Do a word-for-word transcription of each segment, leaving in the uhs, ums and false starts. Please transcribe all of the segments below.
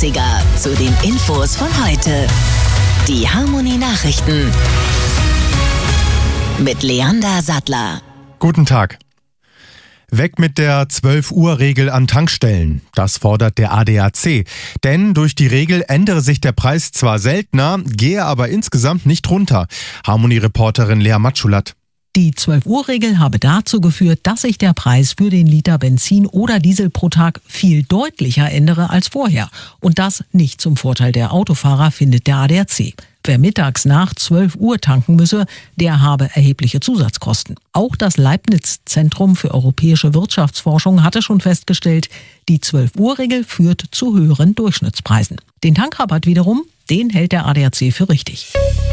achtziger zu den Infos von heute. Die Harmony Nachrichten mit Leander Sattler. Guten Tag. Weg mit der zwölf-Uhr-Regel an Tankstellen. Das fordert der A D A C. Denn durch die Regel ändere sich der Preis zwar seltener, gehe aber insgesamt nicht runter. Harmony-Reporterin Lea Matschulat. Die zwölf-Uhr-Regel habe dazu geführt, dass sich der Preis für den Liter Benzin oder Diesel pro Tag viel deutlicher ändere als vorher. Und das nicht zum Vorteil der Autofahrer, findet der A D A C. Wer mittags nach zwölf Uhr tanken müsse, der habe erhebliche Zusatzkosten. Auch das Leibniz-Zentrum für europäische Wirtschaftsforschung hatte schon festgestellt, die zwölf-Uhr-Regel führt zu höheren Durchschnittspreisen. Den Tankrabatt wiederum, den hält der A D A C für richtig.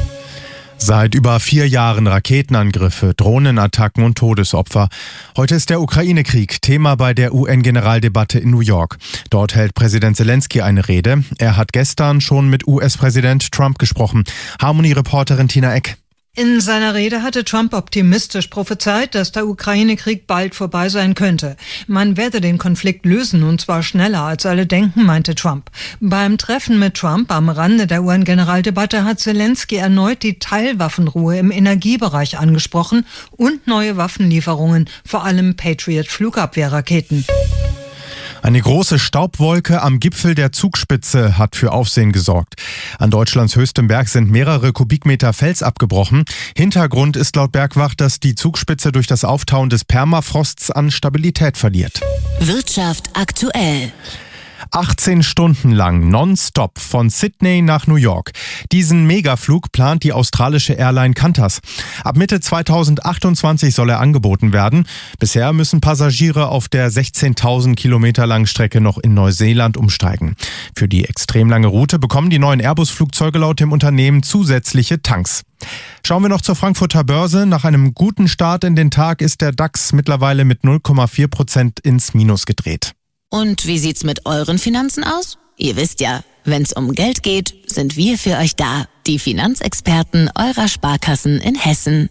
Seit über vier Jahren Raketenangriffe, Drohnenattacken und Todesopfer. Heute ist der Ukraine-Krieg Thema bei der U N-Generaldebatte in New York. Dort hält Präsident Zelensky eine Rede. Er hat gestern schon mit U S-Präsident Trump gesprochen. Harmony-Reporterin Tina Eck. In seiner Rede hatte Trump optimistisch prophezeit, dass der Ukraine-Krieg bald vorbei sein könnte. Man werde den Konflikt lösen, und zwar schneller als alle denken, meinte Trump. Beim Treffen mit Trump am Rande der U N-Generaldebatte hat Zelensky erneut die Teilwaffenruhe im Energiebereich angesprochen und neue Waffenlieferungen, vor allem Patriot-Flugabwehrraketen. Eine große Staubwolke am Gipfel der Zugspitze hat für Aufsehen gesorgt. An Deutschlands höchstem Berg sind mehrere Kubikmeter Fels abgebrochen. Hintergrund ist laut Bergwacht, dass die Zugspitze durch das Auftauen des Permafrosts an Stabilität verliert. Wirtschaft aktuell. achtzehn Stunden lang nonstop von Sydney nach New York. Diesen Megaflug plant die australische Airline Qantas. Ab Mitte zweitausendachtundzwanzig soll er angeboten werden. Bisher müssen Passagiere auf der sechzehntausend Kilometer langen Strecke noch in Neuseeland umsteigen. Für die extrem lange Route bekommen die neuen Airbus-Flugzeuge laut dem Unternehmen zusätzliche Tanks. Schauen wir noch zur Frankfurter Börse. Nach einem guten Start in den Tag ist der DAX mittlerweile mit null Komma vier Prozent ins Minus gedreht. Und wie sieht's mit euren Finanzen aus? Ihr wisst ja, wenn's um Geld geht, sind wir für euch da. Die Finanzexperten eurer Sparkassen in Hessen.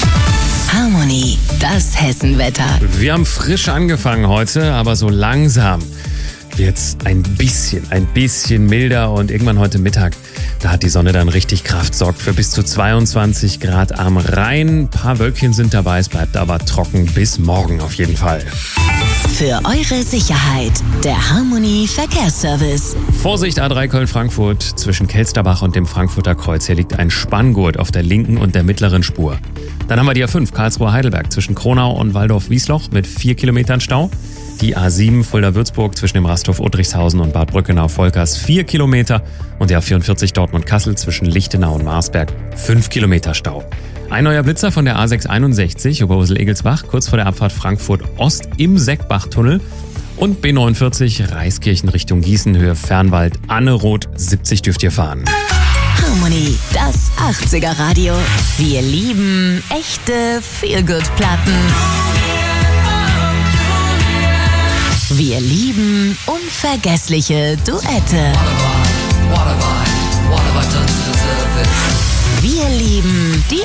Harmony, das Hessenwetter. Wir haben frisch angefangen heute, aber so langsam wird's ein bisschen, ein bisschen milder und irgendwann heute Mittag, da hat die Sonne dann richtig Kraft, sorgt für bis zu zweiundzwanzig Grad am Rhein. Ein paar Wölkchen sind dabei, es bleibt aber trocken bis morgen auf jeden Fall. Für eure Sicherheit, der Harmony Verkehrsservice. Vorsicht A drei Köln-Frankfurt, zwischen Kelsterbach und dem Frankfurter Kreuz. Hier liegt ein Spanngurt auf der linken und der mittleren Spur. Dann haben wir die A fünf Karlsruhe-Heidelberg zwischen Kronau und Waldorf-Wiesloch mit vier Kilometern Stau. Die A sieben Fulda-Würzburg zwischen dem Rasthof Udrichshausen und Bad Brückenau-Volkers vier Kilometer. Und die A vierundvierzig Dortmund-Kassel zwischen Lichtenau und Marsberg fünf Kilometer Stau. Ein neuer Blitzer von der A sechshunderteinundsechzig Oberursel-Egelsbach, kurz vor der Abfahrt Frankfurt-Ost im Seckbach-Tunnel. Und B neunundvierzig Reiskirchen Richtung Gießen, Höhe Fernwald, Anneroth, siebzig dürft ihr fahren. Harmony, das achtziger Radio. Wir lieben echte Feel-Good-Platten. Wir lieben unvergessliche Duette. Wir lieben die